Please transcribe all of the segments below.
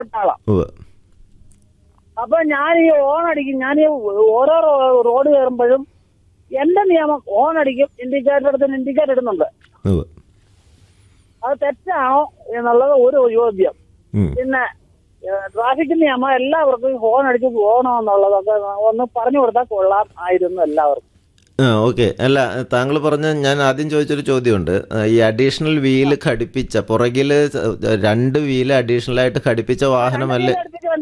ആളാ. ഉവ്വ്. അപ്പൊ ഞാൻ ഈ ഓൺ അടിക്കും. ഞാൻ ഈ ഓരോ റോഡ് കയറുമ്പോഴും എന്റെ നിയമം ഓൺ അടിക്കും, ഇൻഡിക്കേറ്റർ എടുത്ത് ഇൻഡിക്കേറ്റർ ഇടുന്നുണ്ട്. ഉവ്വ്. അത് തെറ്റാണോ എന്നുള്ളത് ഒരു ചോദ്യം. പിന്നെ ട്രാഫിക് നിയമം എല്ലാവർക്കും ഹോൺ അടിച്ച് പോകണോ എന്നുള്ളതൊക്കെ ഒന്ന് പറഞ്ഞു കൊടുത്താൽ കൊള്ളാം ആയിരുന്നു എല്ലാവർക്കും. ഓക്കെ. അല്ല, താങ്കൾ പറഞ്ഞ ഞാൻ ആദ്യം ചോദിച്ചൊരു ചോദ്യമുണ്ട്. ഈ അഡീഷണൽ വീല് ഘടിപ്പിച്ച പുറകിൽ 2 വീല് അഡീഷണൽ ആയിട്ട് ഘടിപ്പിച്ച വാഹനമല്ലേ?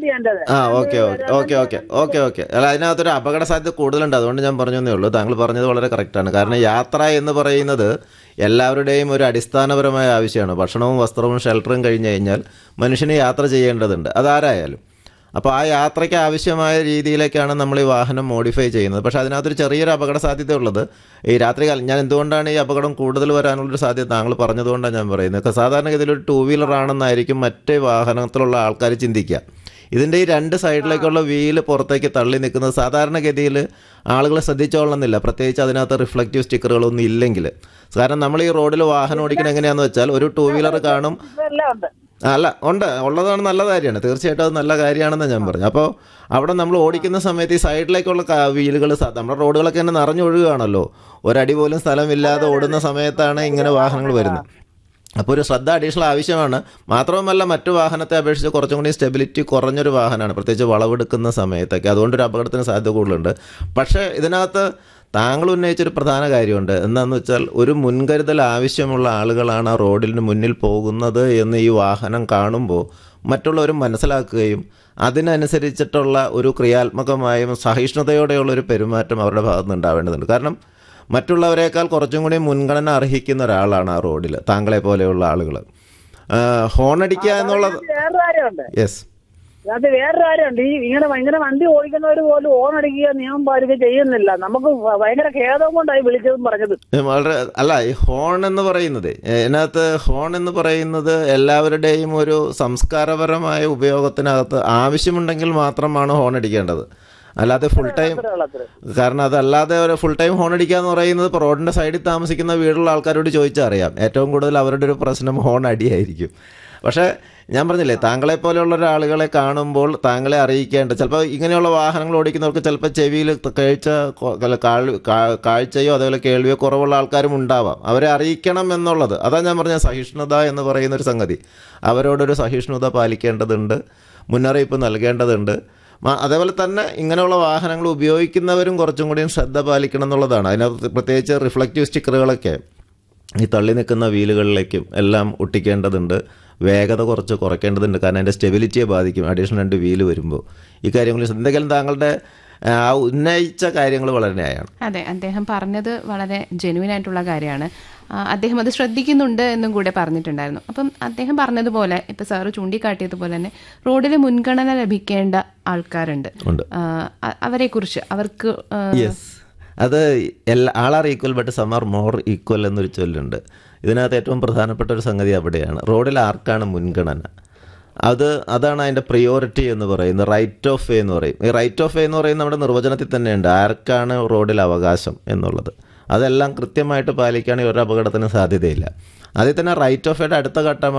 ഓക്കെ. അല്ല, അതിനകത്തൊരു അപകട സാധ്യത കൂടുതലുണ്ട്. അതുകൊണ്ട് ഞാൻ പറഞ്ഞതേ ഉള്ളൂ. താങ്കൾ പറഞ്ഞത് വളരെ കറക്റ്റാണ്. കാരണം യാത്ര എന്ന് പറയുന്നത് എല്ലാവരുടെയും ഒരു അടിസ്ഥാനപരമായ ആവശ്യമാണ്. ഭക്ഷണവും വസ്ത്രവും ഷെൽട്ടറും കഴിഞ്ഞ് കഴിഞ്ഞാൽ മനുഷ്യന് യാത്ര ചെയ്യേണ്ടതുണ്ട്, അതാരായാലും. അപ്പോൾ ആ യാത്രയ്ക്ക് ആവശ്യമായ രീതിയിലേക്കാണ് നമ്മൾ ഈ വാഹനം മോഡിഫൈ ചെയ്യുന്നത്. പക്ഷേ അതിനകത്തൊരു ചെറിയൊരു അപകട സാധ്യത ഉള്ളത് ഈ രാത്രികാലം. ഞാൻ എന്തുകൊണ്ടാണ് ഈ അപകടം കൂടുതൽ വരാനുള്ളൊരു സാധ്യത താങ്കൾ പറഞ്ഞതുകൊണ്ടാണ് ഞാൻ പറയുന്നത്. സാധാരണഗതിയിൽ ഒരു 2 വീലർ ആണെന്നായിരിക്കും മറ്റേ വാഹനത്തിലുള്ള ആൾക്കാർ ചിന്തിക്കുക. ഇതിൻ്റെ ഈ 2 സൈഡിലേക്കുള്ള വീല് പുറത്തേക്ക് തള്ളി നിൽക്കുന്നത് സാധാരണഗതിയിൽ ആളുകൾ ശ്രദ്ധിച്ചോളണമെന്നില്ല, പ്രത്യേകിച്ച് അതിനകത്ത് റിഫ്ലക്റ്റീവ് സ്റ്റിക്കറുകളൊന്നും ഇല്ലെങ്കിൽ. കാരണം നമ്മൾ ഈ റോഡിൽ വാഹനം ഓടിക്കുന്നത് എങ്ങനെയാണെന്ന് വെച്ചാൽ ഒരു 2 വീലർ കാണും. അല്ല, ഉള്ളതാണ്, നല്ല കാര്യമാണ്. തീർച്ചയായിട്ടും അത് നല്ല കാര്യമാണെന്ന് ഞാൻ പറഞ്ഞു. അപ്പോൾ അവിടെ നമ്മൾ ഓടിക്കുന്ന സമയത്ത് ഈ സൈഡിലേക്കുള്ള വീലുകൾ നമ്മുടെ റോഡുകളൊക്കെ തന്നെ നിറഞ്ഞൊഴുകുകയാണല്ലോ. ഒരടി പോലും സ്ഥലമില്ലാതെ ഓടുന്ന സമയത്താണ് ഇങ്ങനെ വാഹനങ്ങൾ വരുന്നത്. അപ്പോൾ ഒരു ശ്രദ്ധ അഡീഷണൽ ആവശ്യമാണ്. മാത്രവുമല്ല, മറ്റു വാഹനത്തെ അപേക്ഷിച്ച് കുറച്ചും കൂടി സ്റ്റെബിലിറ്റി കുറഞ്ഞൊരു വാഹനമാണ്, പ്രത്യേകിച്ച് വളവെടുക്കുന്ന സമയത്തൊക്കെ. അതുകൊണ്ടൊരു അപകടത്തിന് സാധ്യത കൂടുതലുണ്ട്. പക്ഷേ ഇതിനകത്ത് താങ്കൾ ഉന്നയിച്ചൊരു പ്രധാന കാര്യമുണ്ട്. എന്താണെന്ന് വെച്ചാൽ ഒരു മുൻകരുതൽ ആവശ്യമുള്ള ആളുകളാണ് ആ റോഡിന് മുന്നിൽ പോകുന്നത് എന്ന് ഈ വാഹനം കാണുമ്പോൾ മറ്റുള്ളവരും മനസ്സിലാക്കുകയും അതിനനുസരിച്ചിട്ടുള്ള ഒരു ക്രിയാത്മകമായും സഹിഷ്ണുതയോടെയുള്ളൊരു പെരുമാറ്റം അവരുടെ ഭാഗത്തുനിന്ന് ഉണ്ടാവേണ്ടതുണ്ട്. കാരണം മറ്റുള്ളവരെക്കാൾ കുറച്ചും കൂടി മുൻഗണന അർഹിക്കുന്ന ഒരാളാണ് ആ റോഡിൽ താങ്കളെ പോലെയുള്ള ആളുകൾ. ഹോണടിക്കുക എന്നുള്ളത് യെസ്, അത് വേറൊരു കാര്യമുണ്ട്. ഈ ഇങ്ങനെ വണ്ടി ഓടിക്കുന്നവർ പോലും ഹോൺ അടിക്കുക നിയമം പാലിക്കുക ചെയ്യുന്നില്ല. നമുക്ക് ഭയങ്കര ഖേദം കൊണ്ടായി വിളിച്ചതും പറഞ്ഞത്. വളരെ അല്ല, ഈ ഹോൺ എന്ന് പറയുന്നത് ഹോൺ എന്ന് പറയുന്നത് എല്ലാവരുടെയും ഒരു സംസ്കാരപരമായ ഉപയോഗത്തിനകത്ത് ആവശ്യമുണ്ടെങ്കിൽ മാത്രമാണ് ഹോൺ അടിക്കേണ്ടത്. അല്ലാതെ ഫുൾ ടൈം, കാരണം അതല്ലാതെ ഒരു ഫുൾ ടൈം ഹോൺ അടിക്കുക എന്ന് പറയുന്നത് ഇപ്പോൾ റോഡിൻ്റെ സൈഡിൽ താമസിക്കുന്ന വീടുള്ള ആൾക്കാരോട് ചോദിച്ചാൽ അറിയാം. ഏറ്റവും കൂടുതൽ അവരുടെ ഒരു പ്രശ്നം ഹോൺ അടിയായിരിക്കും. പക്ഷേ ഞാൻ പറഞ്ഞില്ലേ, താങ്കളെ പോലെയുള്ള ഒരാളുകളെ കാണുമ്പോൾ താങ്കളെ അറിയിക്കേണ്ട, ചിലപ്പോൾ ഇങ്ങനെയുള്ള വാഹനങ്ങൾ ഓടിക്കുന്നവർക്ക് ചിലപ്പോൾ ചെവിയിൽ കാഴ്ചയോ അതേപോലെ കേൾവിയോ കുറവുള്ള ആൾക്കാരും ഉണ്ടാവാം. അവരെ അറിയിക്കണം എന്നുള്ളത്, അതാണ് ഞാൻ പറഞ്ഞ സഹിഷ്ണുത എന്ന് പറയുന്നൊരു സംഗതി. അവരോടൊരു സഹിഷ്ണുത പാലിക്കേണ്ടതുണ്ട്, മുന്നറിയിപ്പ് നൽകേണ്ടതുണ്ട്. അതേപോലെ തന്നെ ഇങ്ങനെയുള്ള വാഹനങ്ങൾ ഉപയോഗിക്കുന്നവരും കുറച്ചും കൂടിയും ശ്രദ്ധ പാലിക്കണം എന്നുള്ളതാണ്. അതിനകത്ത് പ്രത്യേകിച്ച് റിഫ്ലക്റ്റീവ് സ്റ്റിക്കറുകളൊക്കെ ഈ തള്ളി നിൽക്കുന്ന വീലുകളിലേക്കും എല്ലാം ഒട്ടിക്കേണ്ടതുണ്ട്. വേഗത കുറച്ച് കുറയ്ക്കേണ്ടതുണ്ട്, കാരണം അതിൻ്റെ സ്റ്റെബിലിറ്റിയെ ബാധിക്കും അഡീഷണൽ 2 വീല് വരുമ്പോൾ. ഈ കാര്യങ്ങളിൽ എന്തെങ്കിലും താങ്കളുടെ ഉന്നയിച്ച കാര്യങ്ങൾ വളരെ ന്യായമാണ്. അതെ, അദ്ദേഹം പറഞ്ഞത് വളരെ ജെന്യുവൻ ആയിട്ടുള്ള കാര്യമാണ്. അദ്ദേഹം അത് ശ്രദ്ധിക്കുന്നുണ്ട് എന്നും കൂടെ പറഞ്ഞിട്ടുണ്ടായിരുന്നു. അപ്പം അദ്ദേഹം പറഞ്ഞതുപോലെ ഇപ്പം സാറ് ചൂണ്ടിക്കാട്ടിയതുപോലെ തന്നെ റോഡിൽ മുൻഗണന ലഭിക്കേണ്ട ആൾക്കാരുണ്ട്. അവരെക്കുറിച്ച് അവർക്ക് അത് ആൾ R equal but some are more equal എന്നൊരു ചൊല്ലുണ്ട്. ഇതിനകത്ത് ഏറ്റവും പ്രധാനപ്പെട്ട ഒരു സംഗതി അവിടെയാണ്. റോഡിൽ ആർക്കാണ് മുൻഗണന, അതാണ് അതിൻ്റെ പ്രിയോറിറ്റി എന്ന് പറയുന്നത്. റൈറ്റ് ഓഫ് വേ എന്ന് പറയും. ഈ റൈറ്റ് ഓഫ് വേ എന്ന് പറയുന്നത് നമ്മുടെ നിർവചനത്തിൽ തന്നെയുണ്ട്, ആർക്കാണ് റോഡിൽ അവകാശം എന്നുള്ളത്. അതെല്ലാം കൃത്യമായിട്ട് പാലിക്കുകയാണെങ്കിൽ ഒരു അപകടത്തിന് സാധ്യതയില്ല. അതിൽ തന്നെ റൈറ്റ് ഓഫ് വേയുടെ അടുത്ത ഘട്ടം